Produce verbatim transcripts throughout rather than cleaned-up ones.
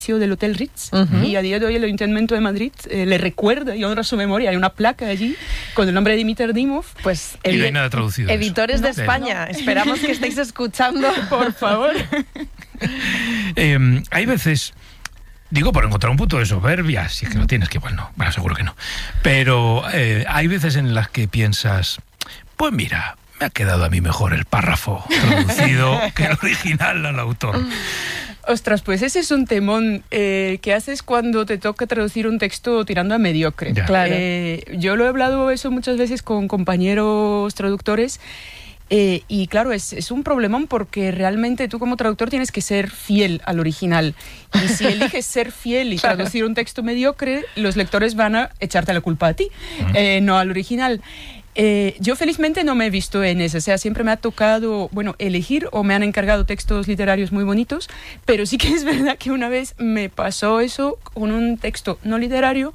del Hotel Ritz, uh-huh. y a día de hoy el Ayuntamiento de Madrid eh, le recuerda y honra su memoria. Hay una placa allí con el nombre de Dimitar Dymov. Pues y no hay nada traducido. Editores no, de España, no. Esperamos que estéis escuchando, por favor. eh, hay veces, digo, por encontrar un punto de soberbia, si es que lo tienes, que igual no, bueno, seguro que no, pero eh, hay veces en las que piensas, pues mira, me ha quedado a mí mejor el párrafo traducido que el original al autor. Ostras, pues ese es un temón eh, que haces cuando te toca traducir un texto tirando a mediocre. Ya. Claro. Eh, yo lo he hablado eso muchas veces con compañeros traductores eh, y claro, es, es un problemón porque realmente tú como traductor tienes que ser fiel al original. Y si eliges ser fiel y claro. traducir un texto mediocre, los lectores van a echarte la culpa a ti, uh-huh. eh, no al original. Eh, yo felizmente no me he visto en eso, o sea, siempre me ha tocado, bueno, elegir o me han encargado textos literarios muy bonitos, pero sí que es verdad que una vez me pasó eso con un texto no literario,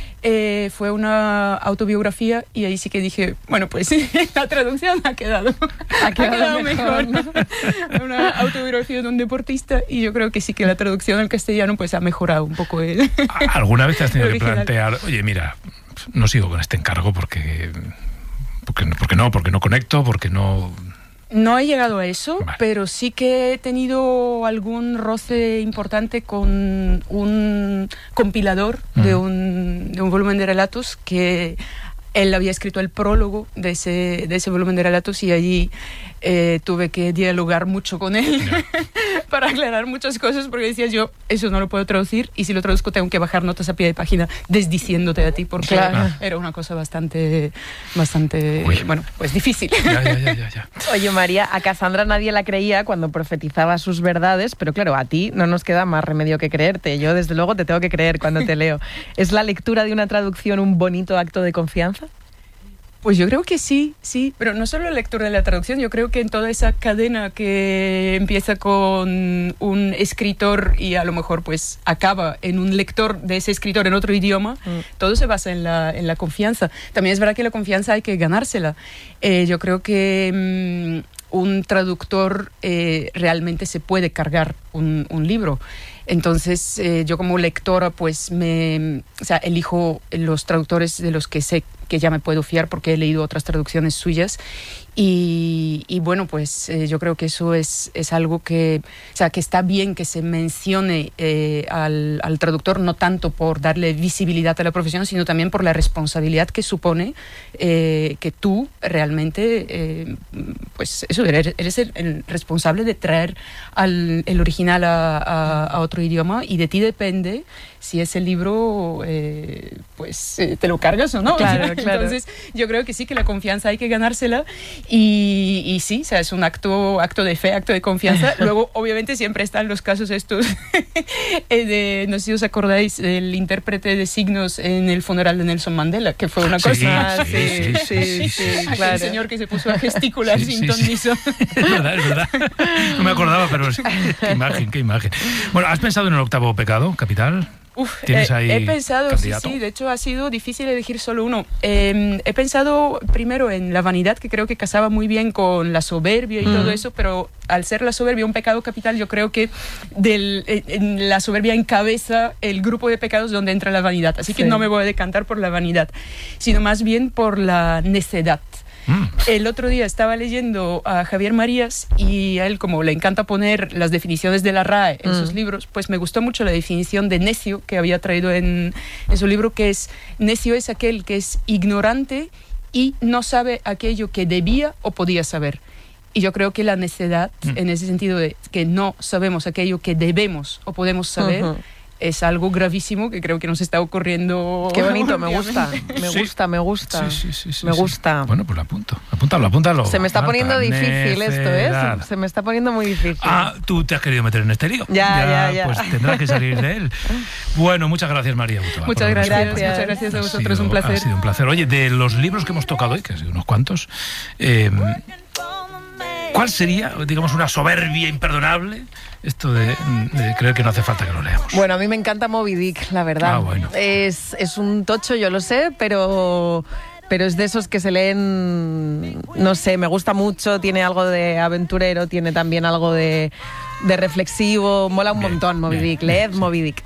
eh, fue una autobiografía y ahí sí que dije, bueno, pues la traducción ha quedado, ha quedado, ha quedado mejor, mejor, ¿no? Una autobiografía de un deportista y yo creo que sí que la traducción al castellano pues ha mejorado un poco el ¿Alguna vez te has tenido que plantear, oye, mira, no sigo con este encargo porque... Porque, porque no, porque no conecto, porque no... No he llegado a eso, vale. Pero sí que he tenido algún roce importante con un compilador mm. de, un, de un volumen de relatos que él había escrito el prólogo de ese, de ese volumen de relatos y allí eh, tuve que dialogar mucho con él yeah. para aclarar muchas cosas porque decía yo, eso no lo puedo traducir y si lo traduzco tengo que bajar notas a pie de página desdiciéndote a ti porque claro. era una cosa bastante, bastante bueno, pues difícil. Ya, ya, ya, ya, ya. Oye, María, a Cassandra nadie la creía cuando profetizaba sus verdades, pero claro, a ti no nos queda más remedio que creerte. Yo, desde luego, te tengo que creer cuando te leo. ¿Es la lectura de una traducción un bonito acto de confianza? Pues yo creo que sí, sí, pero no solo la lectura de la traducción, yo creo que en toda esa cadena que empieza con un escritor y a lo mejor pues acaba en un lector de ese escritor en otro idioma, mm. todo se basa en la, en la confianza. También es verdad que la confianza hay que ganársela. Eh, yo creo que mmm, un traductor eh, realmente se puede cargar un, un libro. Entonces, eh, yo como lectora, pues me, o sea, elijo los traductores de los que sé que ya me puedo fiar porque he leído otras traducciones suyas y, y bueno, pues eh, yo creo que eso es, es algo que, o sea, que está bien que se mencione eh, al, al traductor, no tanto por darle visibilidad a la profesión, sino también por la responsabilidad que supone eh, que tú realmente, eh, pues eso, eres, eres el, el responsable de traer al, el original a, a, a otro idioma y de ti depende si ese libro eh, pues eh, te lo cargas o no. Claro, claro. Entonces yo creo que sí, que la confianza hay que ganársela y, y sí, o sea, es un acto, acto de fe, acto de confianza. Luego obviamente siempre están los casos estos de, no sé si os acordáis del intérprete de signos en el funeral de Nelson Mandela, que fue una sí, cosa sí, sí, sí, sí, sí, sí, sí, claro. El señor que se puso a gesticular sí, sin sí, ton ni sí. son. Es verdad, es verdad. No me acordaba, pero sí, qué imagen, qué imagen. Bueno, ¿has pensado en el octavo pecado capital? Uf, ¿Tienes ahí eh, he pensado, candidato? sí, sí, de hecho ha sido difícil elegir solo uno. Eh, he pensado primero en la vanidad, que creo que casaba muy bien con la soberbia y mm. todo eso, pero al ser la soberbia un pecado capital, yo creo que del, en la soberbia encabeza el grupo de pecados donde entra la vanidad. Así sí. que no me voy a decantar por la vanidad, sino más bien por la necedad. Mm. El otro día estaba leyendo a Javier Marías y a él, como le encanta poner las definiciones de la R A E en mm. sus libros, pues me gustó mucho la definición de necio que había traído en, en su libro, que es: necio es aquel que es ignorante y no sabe aquello que debía o podía saber. Y yo creo que la necedad, mm. en ese sentido de que no sabemos aquello que debemos o podemos saber, uh-huh. es algo gravísimo que creo que nos está ocurriendo. Qué bonito, me gusta, me sí. gusta, me gusta. Sí, sí, sí, sí, me sí. gusta. Bueno, pues lo apunto. Apúntalo, apúntalo. Se me está Marta, poniendo difícil necedad. esto, ¿eh? Se, se me está poniendo muy difícil. Ah, tú te has querido meter en este lío. Ya, ya, ya. Pues tendrás que salir de él. Bueno, muchas gracias, María Butoa. Muchas gracias, gracias. muchas gracias a vosotros, sido, un placer. Ha sido un placer. Oye, de los libros que hemos tocado hoy, que han sido unos cuantos, eh, ¿cuál sería, digamos, una soberbia imperdonable? Esto de, de creer que no hace falta que lo leamos. Bueno, a mí me encanta Moby Dick, la verdad. Ah, bueno. Es, es un tocho, yo lo sé, pero... pero es de esos que se leen, no sé, me gusta mucho, tiene algo de aventurero, tiene también algo de, de reflexivo, mola un Bien, montón Moby bien, Dick, bien, leed sí. Moby Dick.